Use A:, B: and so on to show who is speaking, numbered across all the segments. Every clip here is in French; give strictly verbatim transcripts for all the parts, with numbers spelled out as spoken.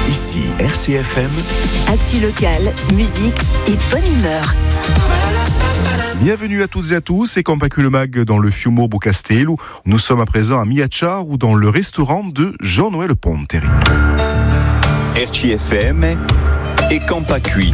A: Ici R C F M.
B: Actu locale, musique et bonne humeur.
C: Bienvenue à toutes et à tous, c'est Campacu le Mag dans le Fiumo Castello. Nous sommes à présent à Miachar ou dans le restaurant de Jean-Noël Ponteri.
A: R C F M et Campacu.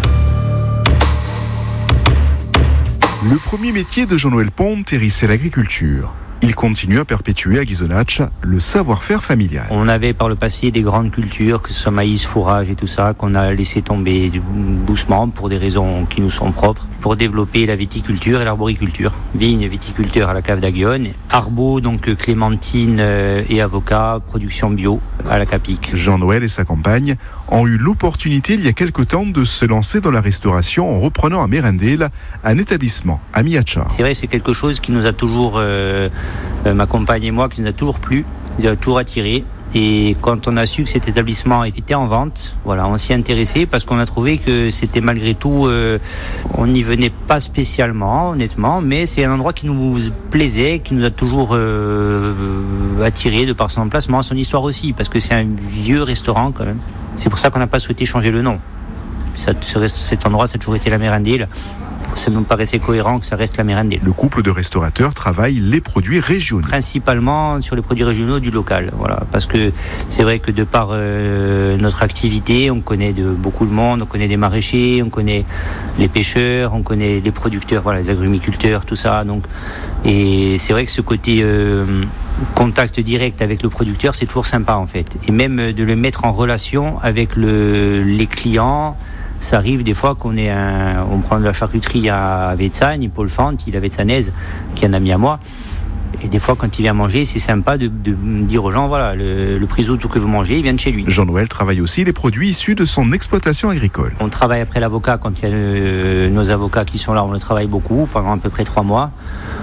C: Le premier métier de Jean-Noël Ponteri, c'est l'agriculture. Il continue à perpétuer à Ghisonaccia le savoir-faire familial.
D: On avait par le passé des grandes cultures, que ce soit maïs, fourrage et tout ça, qu'on a laissé tomber doucement pour des raisons qui nous sont propres, pour développer la viticulture et l'arboriculture. Vigne, viticulture à la cave d'Aguionne, arbo, donc clémentine et avocat, production bio à la Capique.
C: Jean-Noël et sa compagne ont eu l'opportunité il y a quelque temps de se lancer dans la restauration en reprenant à Merendel un établissement à Miachar.
D: C'est vrai, c'est quelque chose qui nous a toujours, euh, euh, ma compagne et moi, qui nous a toujours plu, qui nous a toujours attiré. Et quand on a su que cet établissement était en vente, voilà, on s'y est intéressé parce qu'on a trouvé que c'était malgré tout, euh, on n'y venait pas spécialement, honnêtement, mais c'est un endroit qui nous plaisait, qui nous a toujours euh, attiré de par son emplacement, son histoire aussi, parce que c'est un vieux restaurant quand même. C'est pour ça qu'on n'a pas souhaité changer le nom. Ça, cet endroit, ça a toujours été la Merendel. Ça nous paraissait cohérent que ça reste la Merendel.
C: Le couple de restaurateurs travaille les produits régionaux.
D: Principalement sur les produits régionaux du local, voilà. Parce que c'est vrai que de par euh, notre activité, on connaît de beaucoup de monde, on connaît des maraîchers, on connaît les pêcheurs, on connaît les producteurs, voilà, les agrumiculteurs, tout ça. Donc, et c'est vrai que ce côté euh, contact direct avec le producteur, c'est toujours sympa en fait. Et même de le mettre en relation avec le, les clients. Ça arrive des fois qu'on est un, on prend de la charcuterie à Vetsagne, Paul Fant, il a Vetsanaise, qui est un ami à moi. Et des fois, quand il vient manger, c'est sympa de, de dire aux gens, voilà, le, le priso, tout que vous mangez, il vient de chez lui.
C: Jean-Noël travaille aussi les produits issus de son exploitation agricole.
D: On travaille après l'avocat, quand il y a le, nos avocats qui sont là, on le travaille beaucoup, pendant à peu près trois mois.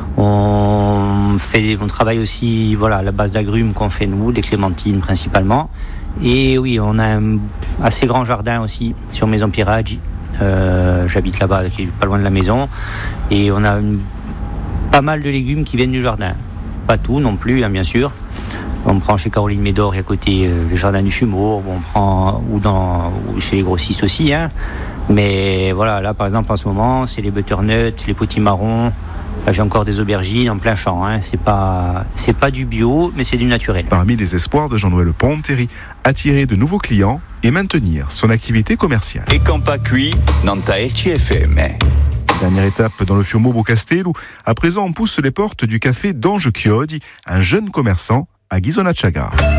D: On fait, on travaille aussi, voilà, à la base d'agrumes qu'on fait nous, des clémentines principalement. Et oui, on a un assez grand jardin aussi sur Maison Piraggi. Euh, j'habite là-bas, qui est pas loin de la maison. Et on a une, pas mal de légumes qui viennent du jardin. Pas tout non plus, hein, bien sûr. On prend chez Caroline Médor, à côté euh, le jardin du Fumour. On prend ou dans ou chez les grossistes aussi. Hein. Mais voilà, là par exemple en ce moment, c'est les butternuts, les potimarrons. Là, j'ai encore des aubergines en plein champ. Hein. C'est pas, c'est pas du bio, mais c'est du naturel.
C: Parmi les espoirs de Jean-Noël Ponteri, attirer de nouveaux clients et maintenir son activité commerciale.
A: Et Campacu dans ta R C F M.
C: Dernière étape dans le Fiumo Castello. À présent, on pousse les portes du café d'Ange Chiodi, un jeune commerçant à Ghisonaccia.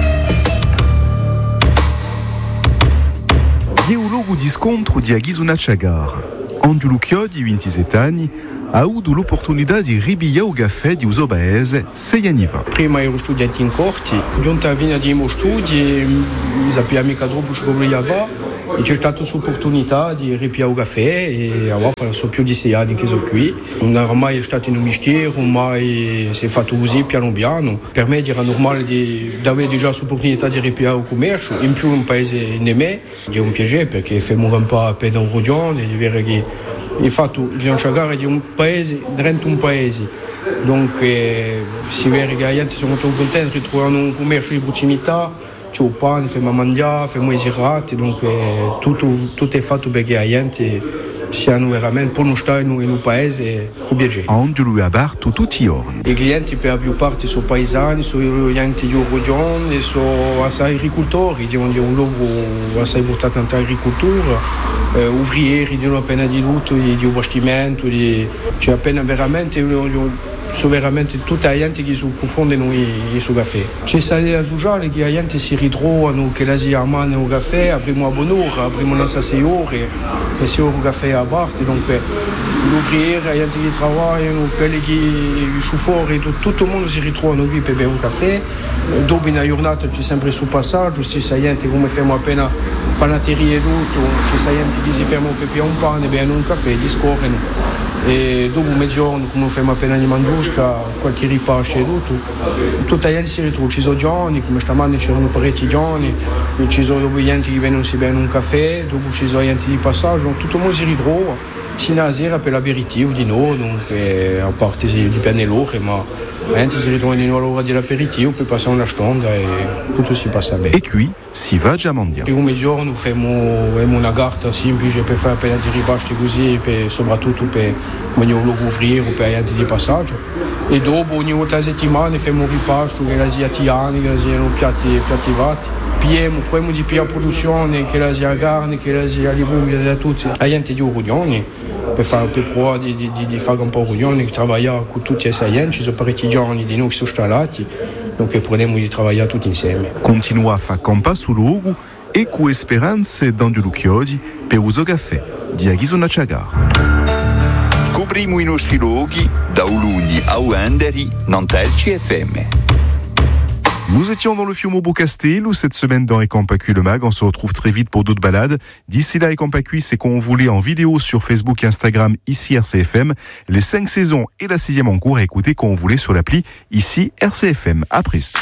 C: Dieulogo di scontro di Ghisonaccia. Angelo Chiodi, ventidue anni, ha avuto l'opportunità di ribigliare il caffè di uso paese sei anni fa.
E: Prima ero studiante in corti, giunta a fine di miei studi, mi sapeva mica troppo che volevo, e c'è stata l'opportunità di ripiare il caffè e ora sono più di sei anni che sono qui. Non era mai stato in un mestiere, mai si è fatto così piano piano. Per me era normale di avere già l'opportunità di ripiare il commercio, in più un paese in me, è un piacere perché facciamo un po' appena un regione, di vedere che infatti Ghisonaccia è un paese dentro un paese, dunque si vede che la gente sono molto contenti di trovare un commercio di prossimità, c'è il pane, facciamo mangiare, facciamo i serrati, dunque tutto, tutto è fatto perché la gente siano veramente per non stare in un paese con piacere.
C: Angelo è aperto tutti i giorni.
E: I clienti per la più parte sono paesani, sono gente di regione, sono assai agricoltori, di un luogo assai portato in agricoltura, eh, ouvrieri di appena di tutto, di, di bastimento, di, c'è appena veramente sono veramente tutta la gente che si confondono il suo caffè. C'è stata sociale che la gente si ritrovano, che la si amano il caffè, apriamo a buon'ora, apriamo le sei ore, e sei ore il caffè a parte, dunque l'ouvriere, la gente che lavorano, quelli che i chauffeur, tutto il mondo si ritrovano qui per bere un caffè. Dopo in una giornata c'è sempre sul passaggio, stessa gente come fermo appena panateria e tutto, c'è gente che si ferma per bere un pane, bevono un caffè, discorrono. E dopo mezzogiorno, come facciamo appena di mangiusca, qualche ripasto e tutto, tutta la gente si ritrova. Ci sono giorni, come stamani c'erano parecchi giorni, ci sono dopo gente che vengono si bevono un caffè, dopo ci sono gente di passaggio, tutto il mondo si ritrova. sino a sera per l'aperitivo di noi, dunque a parte di pianello, ma mentre si ritorna di nuovo all'ora dell'aperitivo, poi passa una stonda e tutto si passa bene.
C: E qui si va già a mangiare.
E: Il primo giorno facciamo una carta semplice per fare appena di ripasti così, per, soprattutto per ogni luogo offrire o per gli enti di passaggio. E dopo ogni volta settimana facciamo un ripasto che sia tiani, che siano piatti, piatti vatti. Piemo, proviamo di più produzione, che sia carne, che sia legumi, che sia tutti. Gli enti di riunioni, per fare per provare di, di, di fare un po' di riunioni, lavorare con tutti i enti, ci sono parecchi giorni di noi che sono installati, donc proviamo di lavorare tutti insieme.
C: Continua a fare campa sul luogo e con speranze d'Angiulu Chiodi per uso caffè di Aghiso Nachagar.
A: Scopriamo i nostri luoghi da Uluni a Uenderi, Nantel C F M.
C: Nous étions dans le Fiume Beaucastel cette semaine dans Ecampacui le Mag. On se retrouve très vite pour d'autres balades. D'ici là, Ecampacui, c'est qu'on voulait en vidéo sur Facebook et Instagram, ici R C F M. Les cinq saisons et la sixième en cours à écouter qu'on voulait sur l'appli ici R C F M. À plus.